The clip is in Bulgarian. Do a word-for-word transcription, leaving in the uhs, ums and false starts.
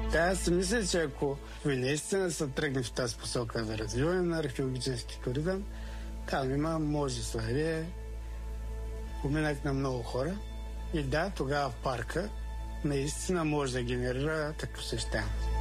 Да, аз си мисля, че ако ви наистина се тръгне в тази посока за развиване на археологически туризъм, там има множество идеи, поминък на много хора. И да, тогава в парка наистина може да генерира такъв посещаемост.